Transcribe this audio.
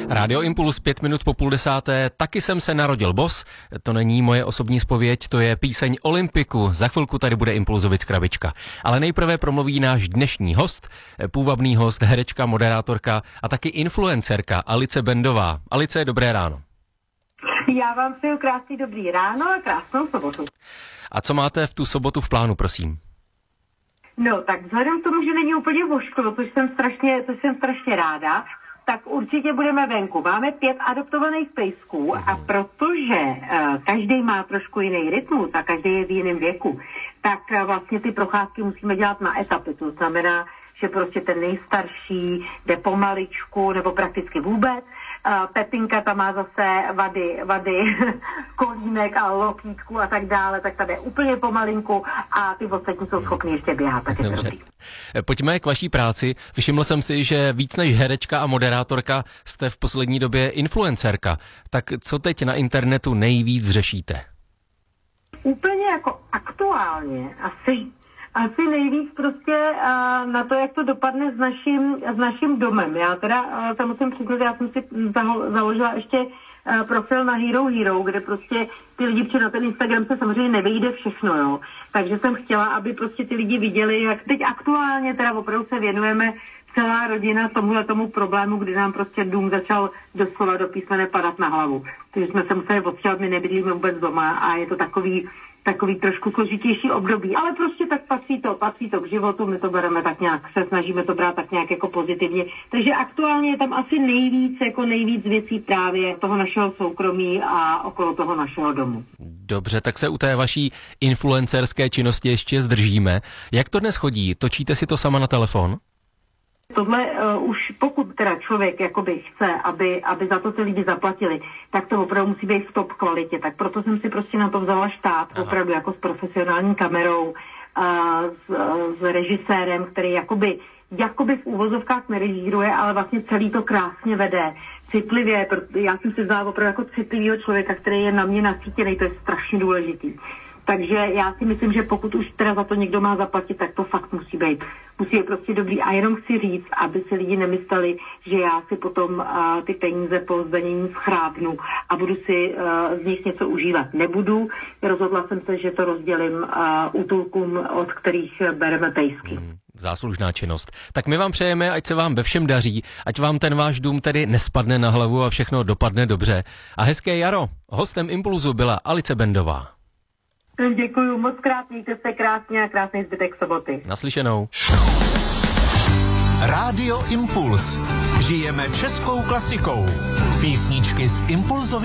Rádio Impuls 5 minut po 9:30. Taky jsem se narodil boss. To není moje osobní zpověď, to je píseň Olympiku. Za chvilku tady bude Impulzovic krabička. Ale nejprve promluví náš dnešní host, půvabný host, herečka, moderátorka a taky influencerka Alice Bendová. Alice, dobré ráno. Já vám přeju krásný dobrý ráno a krásnou sobotu. A co máte v tu sobotu v plánu, prosím? No, tak vzhledem k tomu, že není úplně vošklo, což jsem strašně ráda, tak určitě budeme venku. Máme 5 adoptovaných pejsků a protože každý má trošku jiný rytmus a každý je v jiném věku, tak vlastně ty procházky musíme dělat na etapy. To znamená, že prostě ten nejstarší jde pomaličku nebo prakticky vůbec. Pepinka tam má zase vady kolínek a lokýtku a tak dále, tak tady je úplně pomalinku a ty ostatní jsou schopni ještě běhat. Tak dobře. Pojďme k vaší práci. Všiml jsem si, že víc než herečka a moderátorka jste v poslední době influencerka. Tak co teď na internetu nejvíc řešíte? Úplně jako aktuálně asi nejvíc prostě na to, jak to dopadne s naším domem. Já teda se musím přiznat, já jsem si založila ještě profil na Hero, kde prostě ty lidi, protože na ten Instagram se samozřejmě nevejde všechno, jo. Takže jsem chtěla, aby prostě ty lidi viděli, jak teď aktuálně teda opravdu se věnujeme celá rodina tomu problému, kdy nám prostě dům začal doslova do písmene padat na hlavu. Takže jsme se museli odstěhovat, my nebydlíme vůbec doma a je to takový trošku složitější období, ale prostě tak patří to k životu, my to bereme tak nějak, se snažíme to brát tak nějak jako pozitivně. Takže aktuálně je tam asi nejvíc věcí právě toho našeho soukromí a okolo toho našeho domu. Dobře, tak se u té vaší influencerské činnosti ještě zdržíme. Jak to dnes chodí? Točíte si to sama na telefon? Tohle už pokud teda člověk jakoby chce, aby za to ty lidi zaplatili, tak to opravdu musí být v top kvalitě. Tak proto jsem si prostě na to vzala štáb, opravdu jako s profesionální kamerou, s režisérem, který jakoby v úvozovkách nerežíruje, ale vlastně celý to krásně vede. Citlivě, já jsem si vzala opravdu jako citlivýho člověka, který je na mě nacítěný, to je strašně důležitý. Takže já si myslím, že pokud už teda za to někdo má zaplatit, tak to fakt musí být prostě dobrý. A jenom chci říct, aby si lidi nemysleli, že já si potom ty peníze po zdanění schrábnu a budu si z nich něco užívat. Nebudu. Rozhodla jsem se, že to rozdělím útulkům, od kterých bereme pejsky. Záslužná činnost. Tak my vám přejeme, ať se vám ve všem daří, ať vám ten váš dům tedy nespadne na hlavu a všechno dopadne dobře. A hezké jaro. Hostem Impulzu byla Alice Bendová. Děkuju moc krát, mějte se krásně a krásný zbytek soboty. Naslyšenou. Rádio Impuls. Žijeme českou klasikou. Písničky z Impulzovy